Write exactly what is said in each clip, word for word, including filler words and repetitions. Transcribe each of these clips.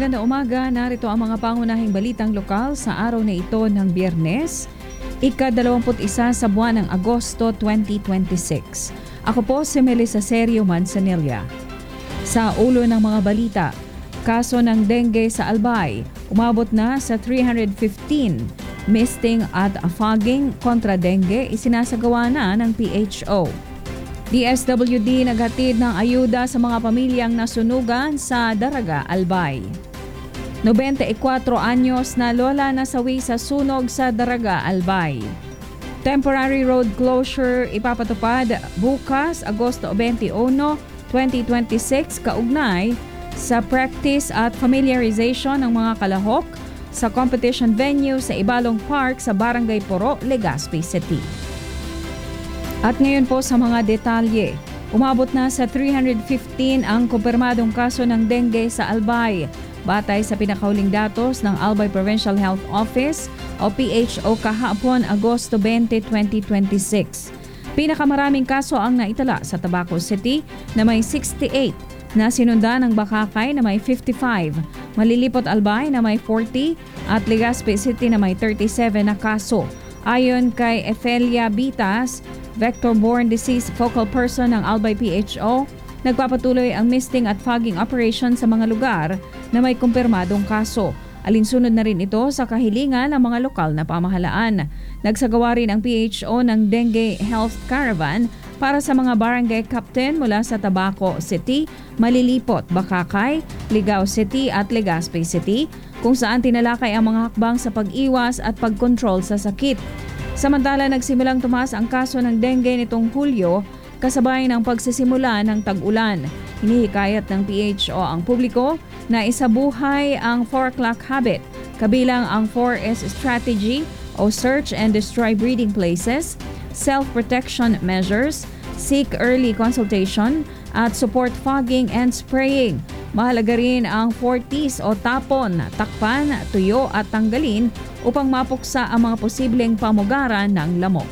Magandang umaga, narito ang mga pangunahing balitang lokal sa araw na ito ng Biyernes, ika-dalawamput isa sa buwan ng Agosto twenty twenty-six. Ako po si Melissa Serio Manzanilla. Sa ulo ng mga balita, kaso ng dengue sa Albay, umabot na sa three hundred fifteen. Misting at fogging kontra dengue isinasagawa na ng P H O. D S W D naghatid ng ayuda sa mga pamilyang nasunugan sa Daraga, Albay. ninety-four anyos na lola nasawi sa sunog sa Daraga, Albay. Temporary road closure ipapatupad bukas, Agosto twenty-one, twenty twenty-six, kaugnay sa practice at familiarization ng mga kalahok sa competition venue sa Ibalong Park sa Barangay Poro, Legazpi City. At ngayon po sa mga detalye, umabot na sa three hundred fifteen ang kumpirmadong kaso ng dengue sa Albay. Batay sa pinakahuling datos ng Albay Provincial Health Office o P H O kahapon, Agosto twenty, twenty twenty-six. Pinakamaraming kaso ang naitala sa Tabaco City na may sixty-eight, na sinundan ng Bakakay na may fifty-five, Malilipot Albay na may forty at Legazpi City na may thirty-seven na kaso. Ayon kay Efelia Bitas, vector-borne disease focal person ng Albay P H O, nagpapatuloy ang misting at fogging operation sa mga lugar na may kumpirmadong kaso. Alinsunod na rin ito sa kahilingan ng mga lokal na pamahalaan. Nagsagawa rin ang P H O ng Dengue Health Caravan para sa mga barangay captain mula sa Tabaco City, Malilipot, Bakakay, Ligao City at Legazpi City, kung saan tinalakay ang mga hakbang sa pag-iwas at pagkontrol sa sakit. Samantala, nagsimulang tumaas ang kaso ng dengue nitong Hulyo kasabay ng pagsisimula ng tag-ulan. Hinihikayat ng P H O ang publiko na isabuhay ang four o'clock habit, kabilang ang four S strategy o search and destroy breeding places, self-protection measures, seek early consultation, at support fogging and spraying. Mahalaga rin ang four T's o tapon, takpan, tuyo at tanggalin upang mapuksa ang mga posibleng pamugaran ng lamok.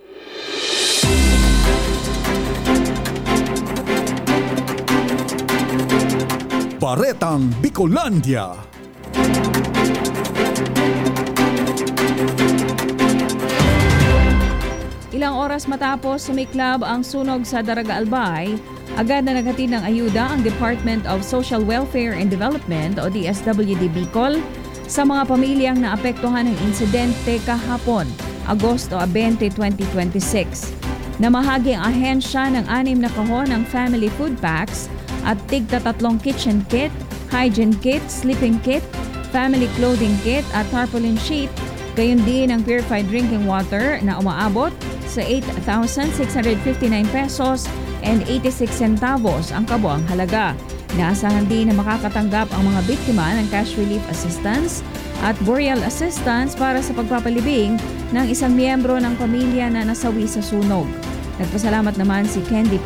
Baretang Bicolandia. Ilang oras matapos sumiklab ang sunog sa Daraga, Albay, agad na naghatid ng ayuda ang Department of Social Welfare and Development o D S W D Bicol sa mga pamilyang naapektuhan ng insidente kahapon, Agosto twenty, twenty twenty-six. Namahagi ang ahensya ng anim na kahon ng family food packs at tigta tatlong kitchen kit, hygiene kit, sleeping kit, family clothing kit at tarpaulin sheet, gayon din ang purified drinking water na umaabot sa eight thousand six hundred fifty-nine pesos and eighty-six centavos ang kabuang halaga. Inaasahan din na makakatanggap ang mga biktima ng cash relief assistance at burial assistance para sa pagpapalibing ng isang miyembro ng pamilya na nasawi sa sunog. Nagpasalamat naman si Candy